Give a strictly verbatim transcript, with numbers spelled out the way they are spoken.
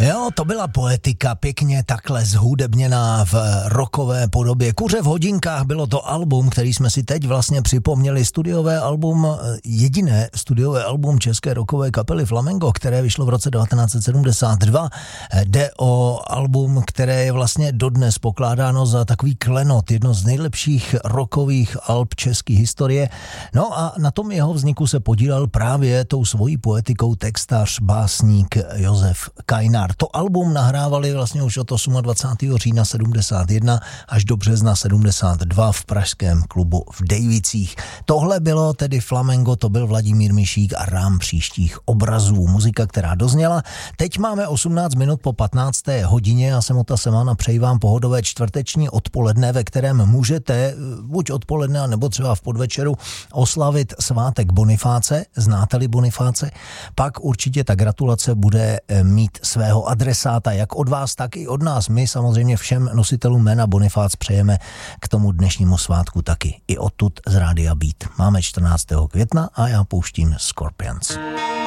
Jo, to byla poetika, pěkně takhle zhudebněná v rockové podobě. Kuře v hodinkách bylo to album, který jsme si teď vlastně připomněli. Studiové album, jediné studiové album české rockové kapely Flamengo, které vyšlo v roce devatenáct set sedmdesát dva. Jde o album, které je vlastně dodnes pokládáno za takový klenot, jedno z nejlepších rockových alb české historie. No a na tom jeho vzniku se podílel právě tou svojí poetikou textař, básník Josef Kajnar. To album nahrávali vlastně už od dvacátého osmého října sedmdesát jedna až do března sedmdesát dva v pražském klubu v Dejvicích. Tohle bylo tedy Flamengo, to byl Vladimír Mišík a Rám příštích obrazů. Muzika, která dozněla. Teď máme osmnáct minut po patnácté hodině. Já jsem Ota Semana, přeji vám pohodové čtvrteční odpoledne, ve kterém můžete buď odpoledne, nebo třeba v podvečeru oslavit svátek Bonifáce. Znáte-li Bonifáce? Pak určitě ta gratulace bude mít svého adresáta, jak od vás, tak i od nás. My samozřejmě všem nositelům jména Bonifác přejeme k tomu dnešnímu svátku taky. I odtud z Rádia Beat. Máme čtrnáctého května a já pouštím Scorpions.